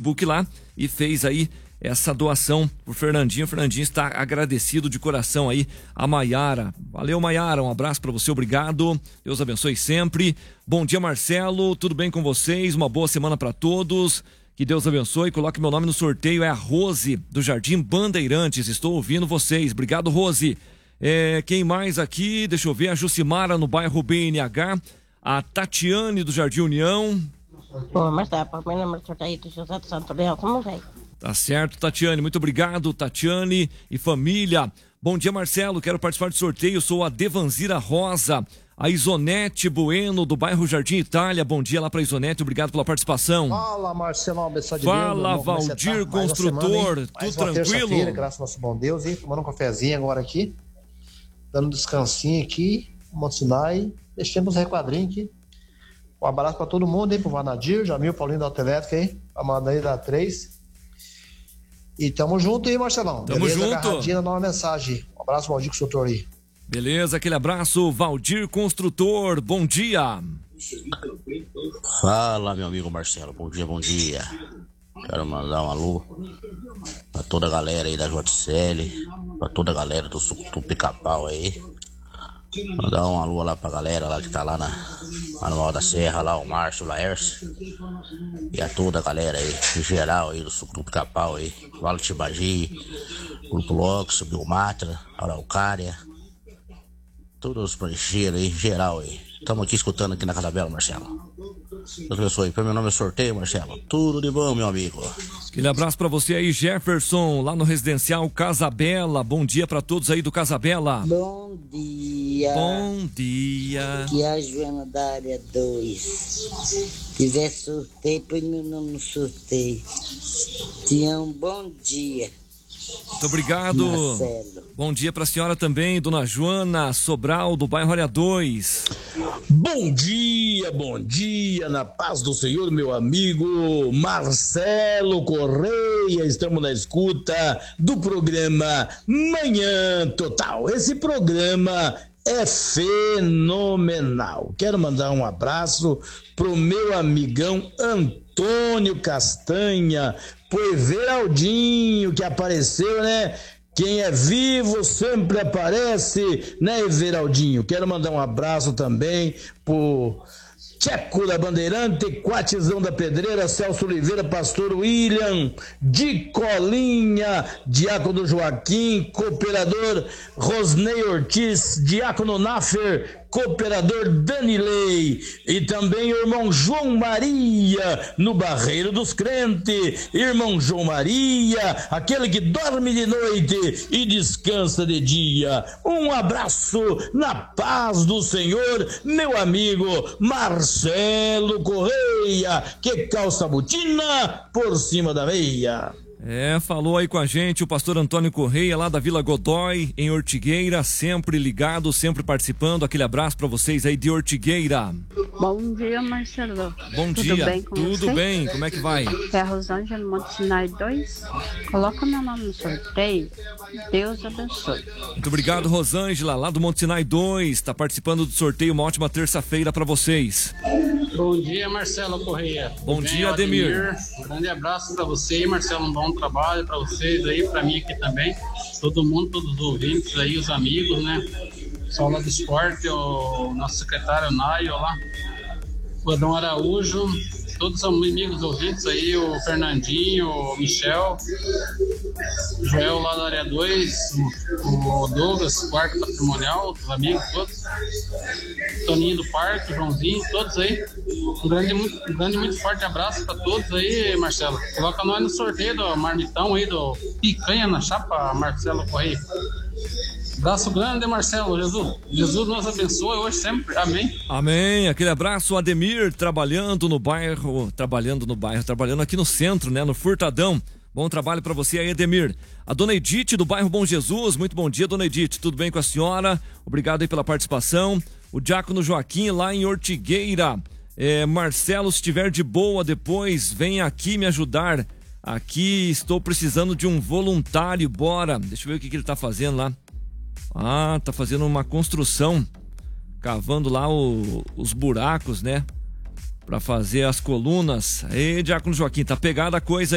Facebook lá e fez aí essa doação pro Fernandinho. O Fernandinho está agradecido de coração aí a Maiara. Valeu, Maiara, um abraço para você, obrigado. Deus abençoe sempre. Bom dia, Marcelo, tudo bem com vocês? Uma boa semana para todos. Que Deus abençoe. Coloque meu nome no sorteio, é a Rose do Jardim Bandeirantes. Estou ouvindo vocês. Obrigado, Rose. Quem mais aqui? Deixa eu ver, a Jucimara no bairro BNH, a Tatiane do Jardim União. Pô, mas tá, para mim não sorteio do José do Santo Leão, como vem? Tá certo, Tatiane, muito obrigado, Tatiane e família. Bom dia, Marcelo, quero participar do sorteio, sou a Devanzira Rosa, a Isonete Bueno, do bairro Jardim Itália. Bom dia lá pra Isonete, obrigado pela participação. Fala, Marcelo, abençoado de Fala, Deus. Valdir Construtor, tudo tranquilo? Graças ao nosso bom Deus, hein? Tomando um cafezinho agora aqui, dando um descansinho aqui, Monte Sinai, deixando os requadrinhos aqui. Um abraço pra todo mundo, hein? Pro Vanadir, Jamil, Paulinho da Autoelétrica, hein? Amanda aí da 3. E tamo junto aí, Marcelão. Tamo beleza? junto. Agarradinha na nova mensagem. Um abraço, Valdir Construtor aí. Beleza, aquele abraço, Valdir Construtor, bom dia. Fala, meu amigo Marcelo, bom dia, bom dia. Quero mandar um alô pra toda a galera aí da JCL, pra toda a galera do Pica-Pau aí. Mandar um alô lá pra galera lá que tá lá no Alto da Serra, lá o Márcio, o Laércio. E a toda a galera aí, em geral aí do Pica-Pau aí. Vale Tibagi, Grupo Locos, Biomatra, Araucária. Todos os prancheiros aí, em geral aí. Estamos aqui escutando aqui na Casa Bela, Marcelo. Deus abençoe. Meu nome é Sorteio, Marcelo. Tudo de bom, meu amigo. Aquele abraço pra você aí, Jefferson, lá no Residencial Casa Bela. Bom dia pra todos aí do Casa Bela. Bom dia. Bom dia. Que a Joana da área 2 quiser sorteio, põe meu nome no sorteio. Tenha um bom dia. Muito obrigado. Marcelo. Bom dia pra senhora também, dona Joana Sobral, do bairro Área 2. Bom dia, na paz do Senhor, meu amigo Marcelo Correia. Estamos na escuta do programa Manhã Total. Esse programa é fenomenal. Quero mandar um abraço pro meu amigão Antônio Castanha, pro Everaldinho, que apareceu, né? Quem é vivo sempre aparece, né, Everaldinho? Quero mandar um abraço também pro Tcheco da Bandeirante, Quatizão da Pedreira, Celso Oliveira, Pastor William, de Colinha, Diácono Joaquim, Cooperador Rosnei Ortiz, Diácono Nafer, Cooperador Danilei, e também o irmão João Maria, no Barreiro dos Crentes. Irmão João Maria, aquele que dorme de noite e descansa de dia. Um abraço na paz do Senhor, meu amigo Marcelo Correia, que calça a botina por cima da meia. Falou aí com a gente o pastor Antônio Correia, lá da Vila Godói, em Ortigueira, sempre ligado, sempre participando. Aquele abraço pra vocês aí de Ortigueira. Bom dia, Marcelo. Bom dia. Tudo bem com você? Tudo bem, como é que vai? É a Rosângela Monte Sinai 2. Coloca meu nome no sorteio. Deus abençoe. Muito obrigado, Rosângela, lá do Monte Sinai 2. Tá participando do sorteio, uma ótima terça-feira pra vocês. Bom dia, Marcelo Correia. Bom dia, Ademir. Um grande abraço pra você, Marcelo. Um bom trabalho pra vocês aí, pra mim aqui também. Todo mundo, todos os ouvintes aí, os amigos, né? Pessoal lá do esporte, o nosso secretário Naio lá, o Adão Araújo, todos são amigos ouvintes aí, o Fernandinho, o Michel, o Joel lá da área 2, o Douglas, quarto patrimonial, os amigos todos, Toninho do Parque, Joãozinho, todos aí. Um grande, muito forte abraço pra todos aí, Marcelo. Coloca nós no sorteio do marmitão aí, do picanha na chapa, Marcelo Correia. Abraço grande, Marcelo. Jesus nos abençoe hoje sempre. Amém. Amém. Aquele abraço, Ademir, trabalhando aqui no centro, né? No Furtadão. Bom trabalho para você aí, Ademir. A dona Edith, do bairro Bom Jesus. Muito bom dia, dona Edith. Tudo bem com a senhora? Obrigado aí pela participação. O Diácono Joaquim, lá em Ortigueira. Marcelo, se estiver de boa depois, vem aqui me ajudar. Aqui estou precisando de um voluntário. Bora. Deixa eu ver o que ele tá fazendo lá. Tá fazendo uma construção, cavando lá os buracos, né? Pra fazer as colunas. Diácono Joaquim, tá pegada a coisa.